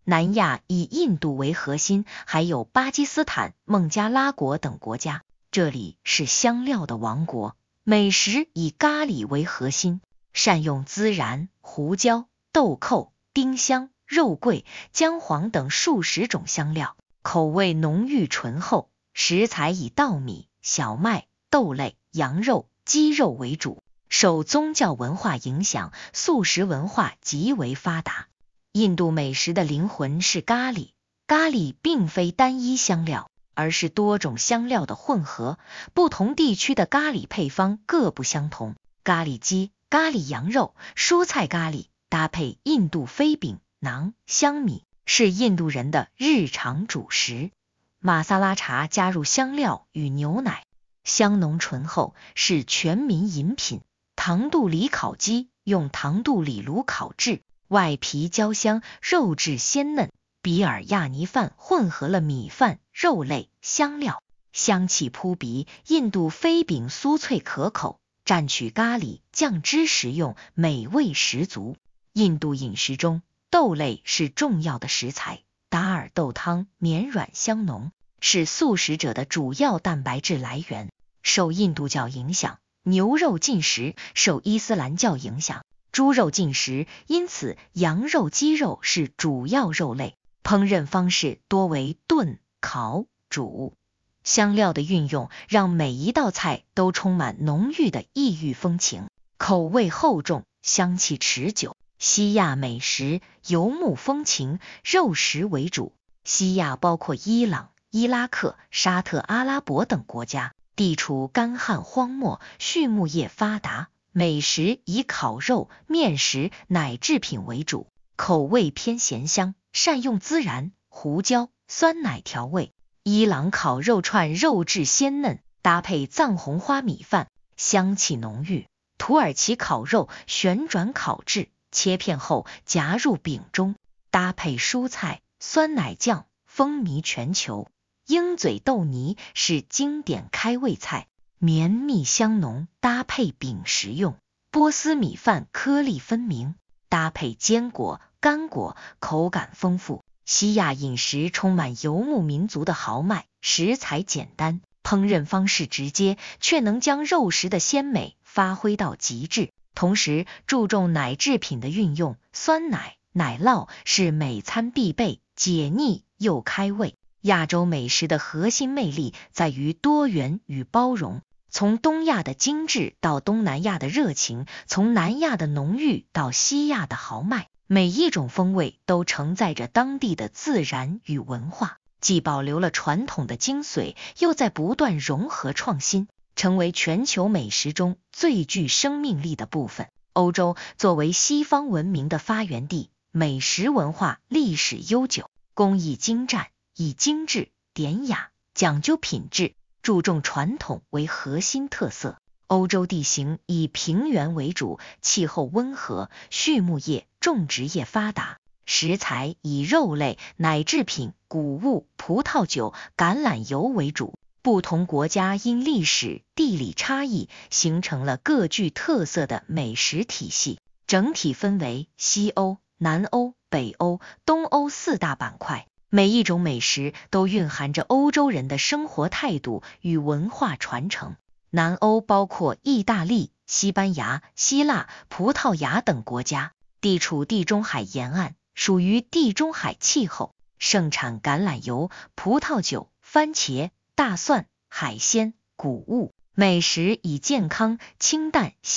南亚以印度为核心，还有巴基斯坦、孟加拉国等国家，这里是香料的王国。美食以咖喱为核心，善用孜然、胡椒、豆蔻、丁香、肉桂、姜黄等数十种香料，口味浓郁醇厚。食材以稻米、小麦、豆类、羊肉、鸡肉为主。受宗教文化影响，素食文化极为发达。印度美食的灵魂是咖喱，咖喱并非单一香料，而是多种香料的混合，不同地区的咖喱配方各不相同。咖喱鸡、咖喱羊肉、蔬菜咖喱搭配印度飞饼、馕、香米，是印度人的日常主食。玛萨拉茶加入香料与牛奶，香浓醇厚，是全民饮品。糖肚里烤鸡用糖肚里炉烤制，外皮焦香，肉质鲜嫩。比尔亚尼饭混合了米饭、肉类、香料，香气扑鼻。印度飞饼酥脆可口，蘸取咖喱酱汁食用，美味十足。印度饮食中，豆类是重要的食材，达尔豆汤绵软香浓，是素食者的主要蛋白质来源。受印度教影响，牛肉禁食；受伊斯兰教影响，猪肉禁食，因此羊肉、鸡肉是主要肉类。烹饪方式多为炖、烤、煮。香料的运用让每一道菜都充满浓郁的异域风情，口味厚重，香气持久。西亚美食游牧风情，肉食为主。西亚包括伊朗、伊拉克、沙特阿拉伯等国家，地处干旱荒漠，畜牧业发达，美食以烤肉、面食、奶制品为主，口味偏咸香，善用孜然、胡椒、酸奶调味。伊朗烤肉串肉质鲜嫩，搭配藏红花米饭，香气浓郁。土耳其烤肉旋转烤制，切片后夹入饼中，搭配蔬菜、酸奶酱，风靡全球。鹰嘴豆泥是经典开胃菜，绵密香浓，搭配饼食用。波斯米饭颗粒分明，搭配坚果、干果，口感丰富。西亚饮食充满游牧民族的豪迈，食材简单，烹饪方式直接，却能将肉食的鲜美发挥到极致。同时注重奶制品的运用，酸奶、奶酪是每餐必备，解腻又开胃。亚洲美食的核心魅力在于多元与包容，从东亚的精致到东南亚的热情，从南亚的浓郁到西亚的豪迈，每一种风味都承载着当地的自然与文化，既保留了传统的精髓，又在不断融合创新，成为全球美食中最具生命力的部分。欧洲作为西方文明的发源地，美食文化历史悠久，工艺精湛，以精致、典雅、讲究品质、注重传统为核心特色。欧洲地形以平原为主，气候温和，畜牧业、种植业发达，食材以肉类、奶制品、谷物、葡萄酒、橄榄油为主。不同国家因历史、地理差异，形成了各具特色的美食体系，整体分为西欧、南欧、北欧、东欧四大板块。每一种美食都蕴含着欧洲人的生活态度与文化传承。南欧包括意大利、西班牙、希腊、葡萄牙等国家，地处地中海沿岸，属于地中海气候，盛产橄榄油、葡萄酒、番茄、大蒜、海鲜、谷物。美食以健康、清淡、